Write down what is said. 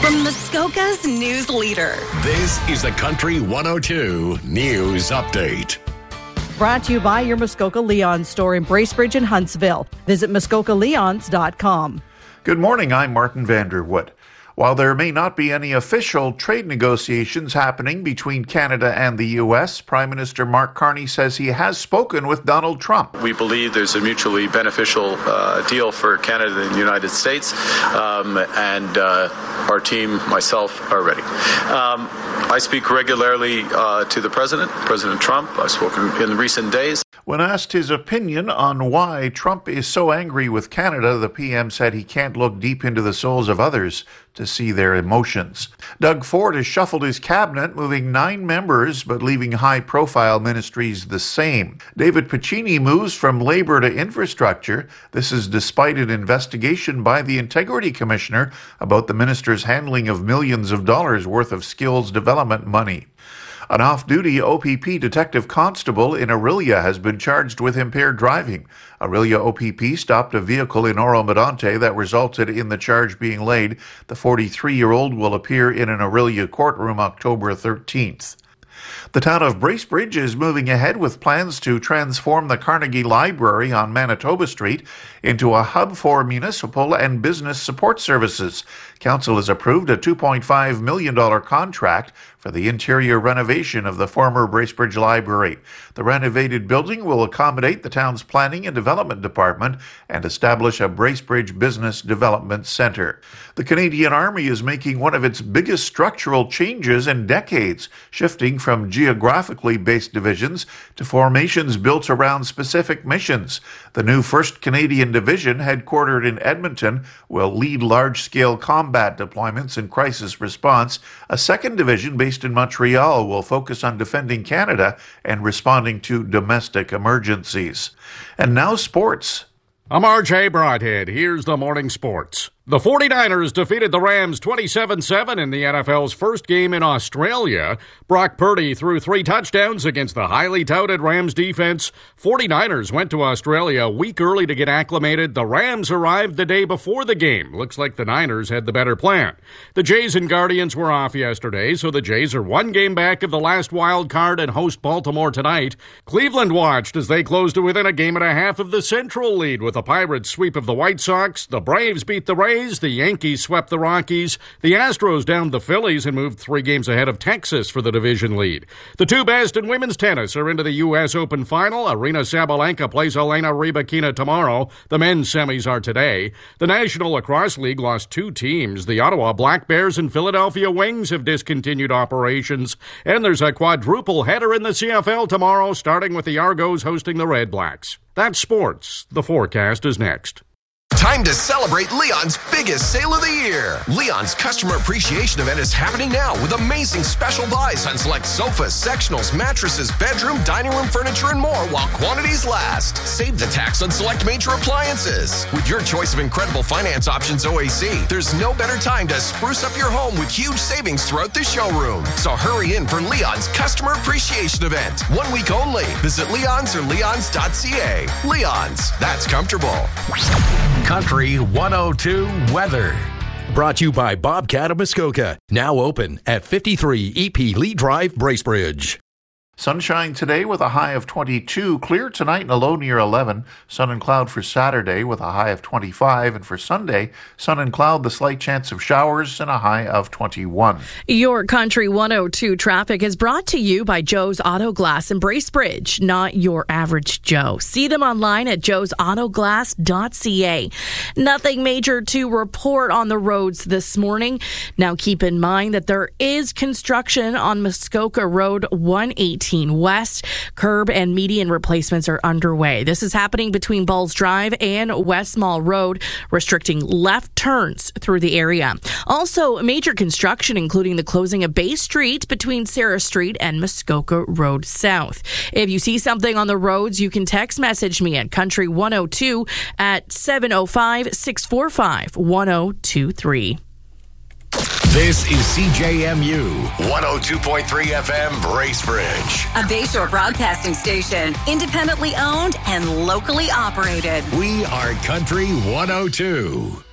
From Muskoka's news leader. This is the Country 102 News Update. Brought to you by your Muskoka Leon store in Bracebridge and Huntsville. Visit muskokaleons.com. Good morning, I'm Martin Vanderwood. While there may not be any official trade negotiations happening between Canada and the U.S., Prime Minister Mark Carney says he has spoken with Donald Trump. We believe there's a mutually beneficial deal for Canada and the United States, and our team, myself, are ready. I speak regularly to the President Trump. I've spoken in recent days. When asked his opinion on why Trump is so angry with Canada, the PM said he can't look deep into the souls of others to see their emotions. Doug Ford has shuffled his cabinet, moving 9 members but leaving high-profile ministries the same. David Piccini moves from Labour to Infrastructure. This is despite an investigation by the Integrity Commissioner about the minister's handling of millions of dollars worth of skills development money. An off-duty OPP detective constable in Orillia has been charged with impaired driving. Orillia OPP stopped a vehicle in Oro-Medonte that resulted in the charge being laid. The 43-year-old will appear in an Orillia courtroom October 13th. The town of Bracebridge is moving ahead with plans to transform the Carnegie Library on Manitoba Street into a hub for municipal and business support services. Council has approved a $2.5 million contract for the interior renovation of the former Bracebridge Library. The renovated building will accommodate the town's planning and development department and establish a Bracebridge Business Development Centre. The Canadian Army is making one of its biggest structural changes in decades, shifting from geographically based divisions to formations built around specific missions. The new 1st Canadian Division, headquartered in Edmonton, will lead large-scale combat deployments and crisis response. A 2nd Division based in Montreal will focus on defending Canada and responding to domestic emergencies. And now sports. I'm RJ Broadhead. Here's the morning sports. The 49ers defeated the Rams 27-7 in the NFL's first game in Australia. Brock Purdy threw 3 touchdowns against the highly touted Rams defense. 49ers went to Australia a week early to get acclimated. The Rams arrived the day before the game. Looks like the Niners had the better plan. The Jays and Guardians were off yesterday, so the Jays are 1 game back of the last wild card and host Baltimore tonight. Cleveland watched as they closed to within a game and a half of the Central lead with a Pirates sweep of the White Sox. The Braves beat the Rays. The Yankees swept the Rockies. The Astros downed the Phillies and moved 3 games ahead of Texas for the division lead. The 2 best in women's tennis are into the U.S. Open final. Aryna Sabalenka plays Elena Rybakina tomorrow. The men's semis are today. The National Lacrosse League lost 2 teams. The Ottawa Black Bears and Philadelphia Wings have discontinued operations. And there's a quadruple header in the CFL tomorrow, starting with the Argos hosting the Red Blacks. That's sports. The forecast is next. Time to celebrate Leon's biggest sale of the year. Leon's Customer Appreciation Event is happening now with amazing special buys on select sofas, sectionals, mattresses, bedroom, dining room furniture, and more while quantities last. Save the tax on select major appliances. With your choice of incredible finance options OAC, there's no better time to spruce up your home with huge savings throughout the showroom. So hurry in for Leon's Customer Appreciation Event. 1 week only. Visit Leon's or leons.ca. Leon's, that's comfortable. Country 102 weather. Brought to you by Bobcat of Muskoka. Now open at 53 EP Lee Drive, Bracebridge. Sunshine today with a high of 22. Clear tonight and a low near 11. Sun and cloud for Saturday with a high of 25. And for Sunday, sun and cloud, the slight chance of showers and a high of 21. Your Country 102 traffic is brought to you by Joe's Auto Glass in Bracebridge, not your average Joe. See them online at joesautoglass.ca. Nothing major to report on the roads this morning. Now keep in mind that there is construction on Muskoka Road 118 West. Curb and median replacements are underway. This is happening between Bulls Drive and West Mall Road, restricting left turns through the area. Also, major construction, including the closing of Bay Street between Sarah Street and Muskoka Road South. If you see something on the roads, you can text message me at Country 102 at 705-645-1023. This is CJMU 102.3 FM Bracebridge. A Bayshore broadcasting station, independently owned and locally operated. We are Country 102.